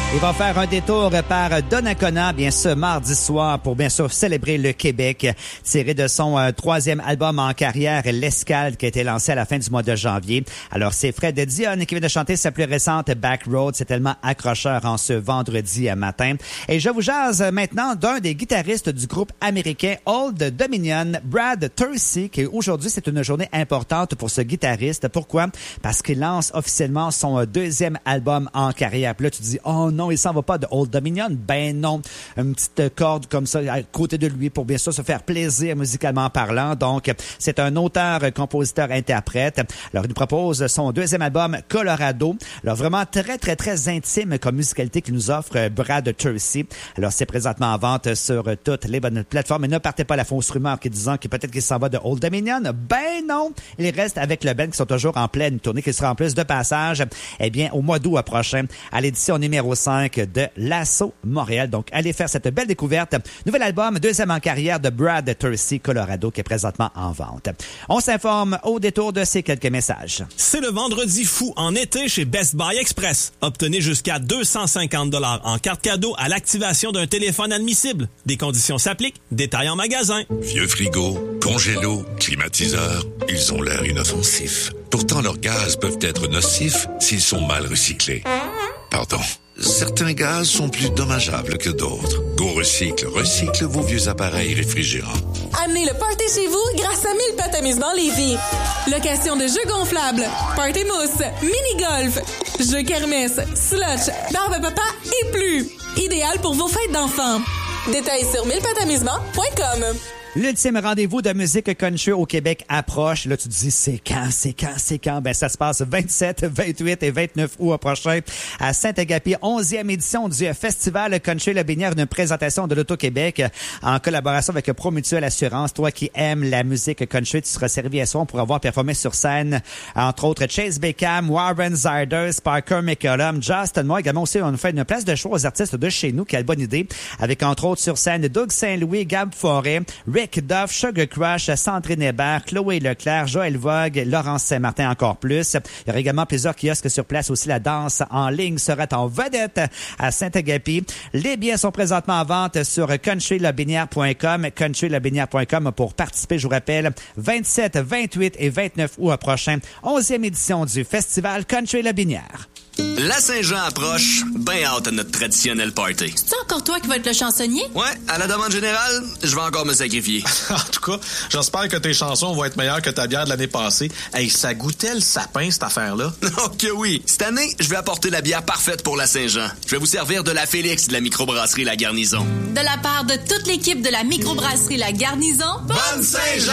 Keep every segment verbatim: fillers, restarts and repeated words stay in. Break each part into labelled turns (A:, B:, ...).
A: Il va faire un détour par Donnacona, bien ce mardi soir, pour bien sûr célébrer le Québec, tiré de son euh, troisième album en carrière, L'Escale, qui a été lancé à la fin du mois de janvier. Alors, c'est Fred Dionne qui vient de chanter sa plus récente Back Road. C'est tellement accrocheur en ce vendredi matin. Et je vous jase maintenant d'un des guitaristes du groupe américain Old Dominion, Brad Tursi, qui aujourd'hui, c'est une journée importante pour ce guitariste. Pourquoi? Parce qu'il lance officiellement son deuxième album en carrière. Puis là, tu te dis, oh non, il s'en va pas de Old Dominion. Ben non. Une petite corde comme ça à côté de lui pour bien sûr se faire plaisir musicalement parlant. Donc, c'est un auteur, compositeur, interprète. Alors, il nous propose son deuxième album, Colorado. Alors, vraiment très, très, très intime comme musicalité qu'il nous offre Brad Tursi. Alors, c'est présentement en vente sur toutes les bonnes plateformes. Mais ne partez pas la fausse rumeur qui disant que peut-être qu'il s'en va de Old Dominion. Ben non. Il reste avec le band qui sont toujours en pleine tournée, qui sera en plus de passage, eh bien, au mois d'août prochain, à l'édition numéro cinq de l'Assaut Montréal. Donc, allez faire cette belle découverte. Nouvel album, deuxième en carrière de Brad Tursi, Colorado, qui est présentement en vente. On s'informe au détour de ces quelques messages.
B: C'est le vendredi fou en été chez Best Buy Express. Obtenez jusqu'à deux cent cinquante dollars en carte cadeau à l'activation d'un téléphone admissible. Des conditions s'appliquent. Détails en magasin.
C: Vieux frigo, congélo, climatiseur, ils ont l'air inoffensifs. Pourtant, leurs gaz peuvent être nocifs s'ils sont mal recyclés. Pardon. Certains gaz sont plus dommageables que d'autres. GoRecycle recycle vos vieux appareils réfrigérants.
D: Amenez le party chez vous grâce à mille Pattes Amusement Lévis. Location de jeux gonflables, party mousse, mini-golf, jeux kermesse, slush, barbe à papa et plus. Idéal pour vos fêtes d'enfants. Détails sur mille pattes amusement point com.
A: L'ultime rendez-vous de musique country au Québec approche. Là, tu te dis, c'est quand, c'est quand, c'est quand? Ben, ça se passe vingt-sept, vingt-huit et vingt-neuf août prochain à Saint-Agapi, onzième édition du Festival Country Le Binière, une présentation de l'Auto-Québec en collaboration avec ProMutual Assurance. Toi qui aimes la musique country, tu seras servi à soir pour avoir performé sur scène, entre autres, Chase Beckham, Warren Zarders, Parker McCollum, Justin Moore. Également aussi, on fait une place de choix aux artistes de chez nous. Quelle bonne idée. Avec, entre autres, sur scène, Doug Saint-Louis, Gab Forêt, Rick Duff, Sugar Crush, Sandrine Hébert, Chloé Leclerc, Joël Vogue, Laurence Saint-Martin encore plus. Il y aura également plusieurs kiosques sur place aussi. La danse en ligne sera en vedette à Saint-Agapi. Les billets sont présentement en vente sur country lebinière point com, country lebinière point com pour participer. Je vous rappelle, vingt-sept, vingt-huit et vingt-neuf août prochain, onzième édition du Festival Country Le Binière.
E: La Saint-Jean approche, ben hâte à notre traditionnel party.
F: C'est encore toi qui vas être le chansonnier?
E: Ouais, à la demande générale, je vais encore me sacrifier.
G: En tout cas, j'espère que tes chansons vont être meilleures que ta bière de l'année passée. Hey, ça goûtait le sapin, cette affaire-là.
E: Oh que oui! Cette année, je vais apporter la bière parfaite pour la Saint-Jean. Je vais vous servir de la Félix de la microbrasserie La Garnison.
F: De la part de toute l'équipe de la microbrasserie La Garnison,
E: bonne Saint-Jean!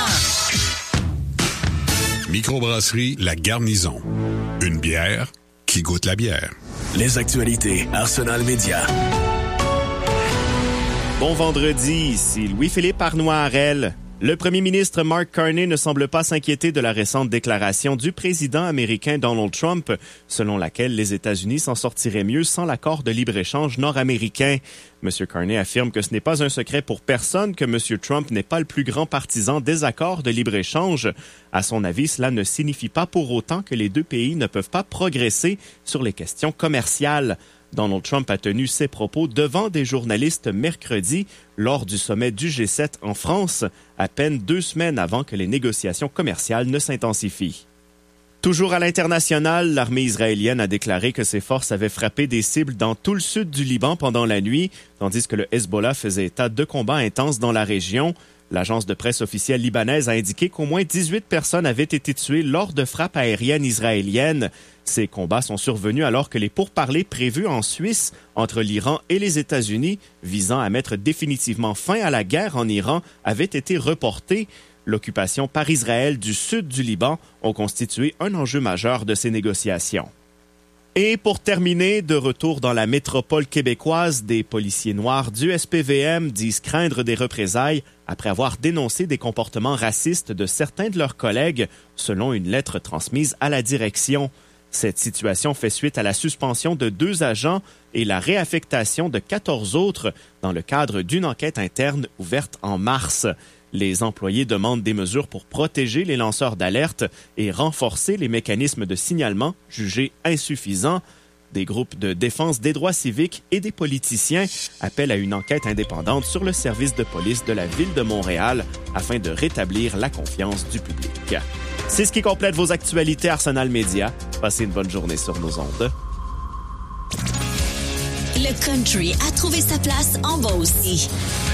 C: Microbrasserie La Garnison. Une bière qui goûte la bière.
H: Les actualités Arsenal Média.
I: Bon vendredi, ici Louis-Philippe Arnois-Harel. Le premier ministre Mark Carney ne semble pas s'inquiéter de la récente déclaration du président américain Donald Trump, selon laquelle les États-Unis s'en sortiraient mieux sans l'accord de libre-échange nord-américain. M. Carney affirme que ce n'est pas un secret pour personne que M. Trump n'est pas le plus grand partisan des accords de libre-échange. À son avis, cela ne signifie pas pour autant que les deux pays ne peuvent pas progresser sur les questions commerciales. Donald Trump a tenu ses propos devant des journalistes mercredi lors du sommet du G sept en France, à peine deux semaines avant que les négociations commerciales ne s'intensifient. Toujours à l'international, l'armée israélienne a déclaré que ses forces avaient frappé des cibles dans tout le sud du Liban pendant la nuit, tandis que le Hezbollah faisait état de combats intenses dans la région. L'agence de presse officielle libanaise a indiqué qu'au moins dix-huit personnes avaient été tuées lors de frappes aériennes israéliennes. Ces combats sont survenus alors que les pourparlers prévus en Suisse entre l'Iran et les États-Unis, visant à mettre définitivement fin à la guerre en Iran, avaient été reportés. L'occupation par Israël du sud du Liban a constitué un enjeu majeur de ces négociations. Et pour terminer, de retour dans la métropole québécoise, des policiers noirs du S P V M disent craindre des représailles après avoir dénoncé des comportements racistes de certains de leurs collègues, selon une lettre transmise à la direction. Cette situation fait suite à la suspension de deux agents et la réaffectation de quatorze autres dans le cadre d'une enquête interne ouverte en mars. Les employés demandent des mesures pour protéger les lanceurs d'alerte et renforcer les mécanismes de signalement jugés insuffisants. Des groupes de défense des droits civiques et des politiciens appellent à une enquête indépendante sur le service de police de la Ville de Montréal afin de rétablir la confiance du public. C'est ce qui complète vos actualités Arsenal Média. Passez une bonne journée sur nos ondes.
J: Le country a trouvé sa place en bas aussi.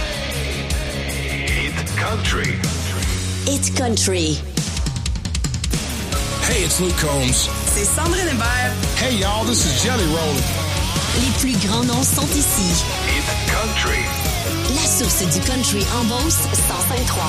H: It's country.
J: It's country.
K: Hey, it's Luke Combs.
L: C'est Sandrine Hébert.
K: Hey, y'all, this is Jelly Roll.
J: Les plus grands noms sont ici.
H: It's country.
J: La source du country en Beauce, cent cinq trois.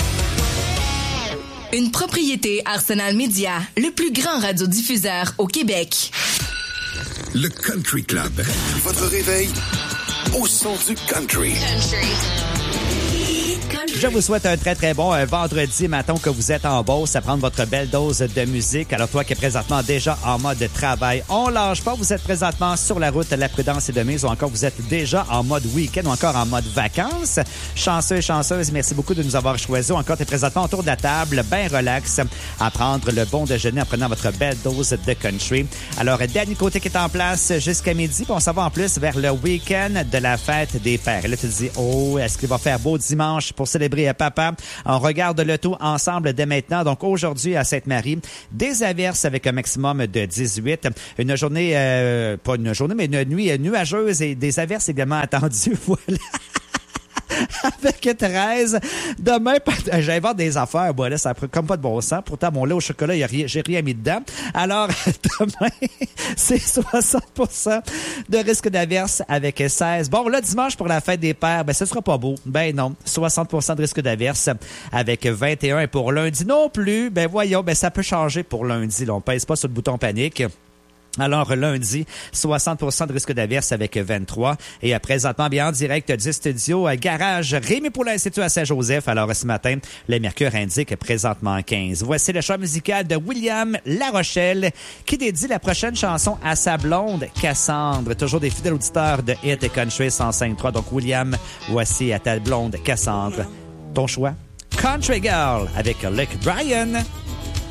L: Une propriété Arsenal Média, le plus grand radiodiffuseur au Québec.
H: Le Country Club. Votre réveil au son du country.
J: Country.
A: Je vous souhaite un très, très bon euh, vendredi matin que vous êtes en Beauce à prendre votre belle dose de musique. Alors, toi qui es présentement déjà en mode travail, on lâche pas. Vous êtes présentement sur la route, la prudence est de mise, ou encore vous êtes déjà en mode week-end ou encore en mode vacances. Chanceux et chanceuse, merci beaucoup de nous avoir choisis. Ou encore, tu es présentement autour de la table, bien relax, à prendre le bon déjeuner en prenant votre belle dose de country. Alors, Danny Côté qui est en place jusqu'à midi. Puis on s'en va en plus vers le week-end de la fête des pères. Et là, tu te dis, oh, est-ce qu'il va faire beau dimanche pour célébrer à papa? On regarde le tout ensemble dès maintenant. Donc aujourd'hui à Sainte-Marie, des averses avec un maximum de dix-huit. Une journée, euh, pas une journée, mais une nuit nuageuse et des averses également attendues. Voilà. Avec treize. Demain, j'invente des affaires. Bon, là, ça n'a comme pas de bon sens. Pourtant, mon lait au chocolat, y a rien, j'ai rien mis dedans. Alors, demain, c'est soixante pour cent de risque d'averse avec seize. Bon, là, dimanche, pour la fête des pères, ben, ce sera pas beau. Ben non, soixante pour cent de risque d'averse avec vingt et un. Et pour lundi non plus, ben voyons, ben ça peut changer pour lundi. Là, on pèse pas sur le bouton panique. Alors, lundi, soixante pour cent de risque d'averse avec vingt-trois. Et euh, présentement, bien en direct du studio euh, Garage Rémi Poulain Institut à Saint-Joseph. Alors, ce matin, le mercure indique présentement quinze. Voici le choix musical de William La Rochelle qui dédie la prochaine chanson à sa blonde Cassandre. Toujours des fidèles auditeurs de Hit et Country cent cinq trois. Donc, William, voici à ta blonde Cassandre. Ton choix? Country Girl avec Luke Bryan.